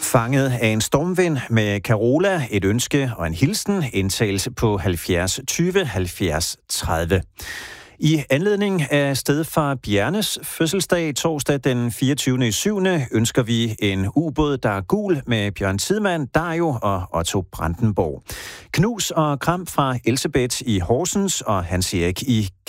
Fanget af en stormvind med Carola, et ønske og en hilsen, indtagelse på 70 20 70 30. I anledning af stedfar Bjernes fødselsdag torsdag den 24.7. ønsker vi en ubåd, der er gul med Bjørn Tidemand, Dario og Otto Brandenborg. Knus og kram fra Elsebeth i Horsens og Hans Erik i